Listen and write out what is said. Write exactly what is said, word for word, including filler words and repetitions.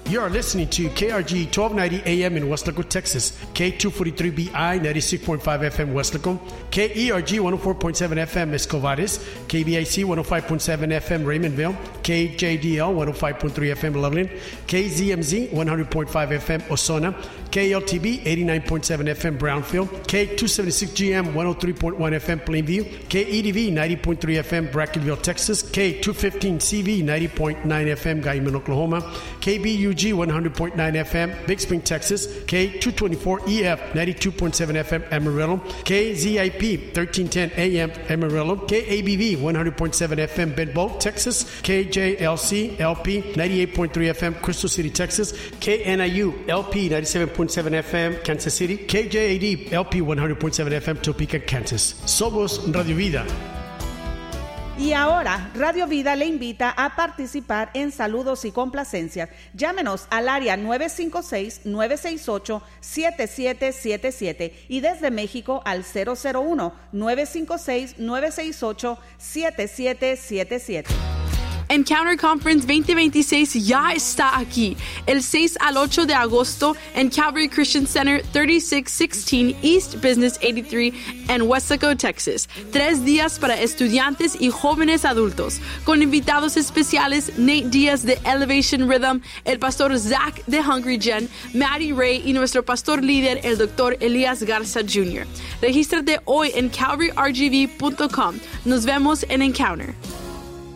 You are listening to K R G twelve ninety A M in Weslaco, Texas, K two forty-three B I ninety-six point five F M Weslaco, K E R G one oh four point seven F M Escovares, K B I C one oh five point seven F M Raymondville, K J D L one oh five point three F M Loveland, K Z M Z one hundred point five F M Ozona, K L T B eighty-nine point seven F M Brownfield, K two seventy-six G M one oh three point one F M Plainview, K E D V ninety point three F M Brackenville, Texas, K two fifteen C V ninety point nine F M Guyman, Oklahoma, K B U G one hundred point nine F M Big Spring, Texas, K two twenty-four E F ninety-two point seven F M Amarillo, K Z I P thirteen ten A M Amarillo, K A B V one hundred point seven F M Bedboe, Texas, K J L C L P ninety-eight point three F M Crystal City, Texas, K N I U L P ninety-seven point seven F M Kansas City, K J A D L P one hundred point seven F M Topeka, Kansas. Somos Radio Vida. Y ahora, Radio Vida le invita a participar en saludos y complacencias. Llámenos al área nueve cinco seis, nueve seis ocho, siete siete siete siete y desde México al cero cero uno, nueve cinco seis, nueve seis ocho, siete siete siete siete. Encounter Conference veinte veintiséis ya está aquí. El seis al ocho de agosto en Calvary Christian Center, thirty-six sixteen East Business eighty-three en Weslaco, Texas. Tres días para estudiantes y jóvenes adultos. Con invitados especiales Nate Díaz de Elevation Rhythm, el pastor Zach de Hungry Gen, Maddie Ray y nuestro pastor líder, el doctor Elías Garza junior Regístrate hoy en calvary r g v punto com. Nos vemos en Encounter.